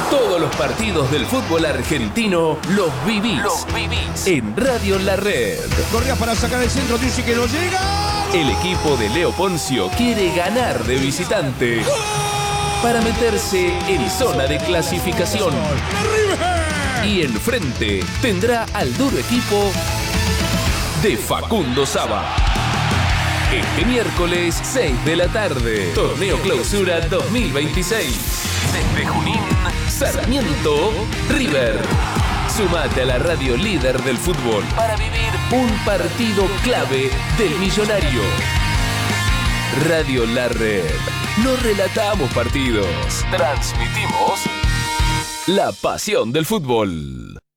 Todos los partidos del fútbol argentino los vivís en Radio La Red. Corrías para sacar el centro, dice que no llega. El equipo de Leo Poncio quiere ganar de visitante para meterse en zona de clasificación. Y enfrente tendrá al duro equipo de Facundo Saba. Este miércoles 6 de la tarde, Torneo Clausura 2026. Desde Junín, Sarmiento, River. Sumate a la radio líder del fútbol para vivir un partido clave del millonario. Radio La Red. No relatamos partidos, transmitimos la pasión del fútbol.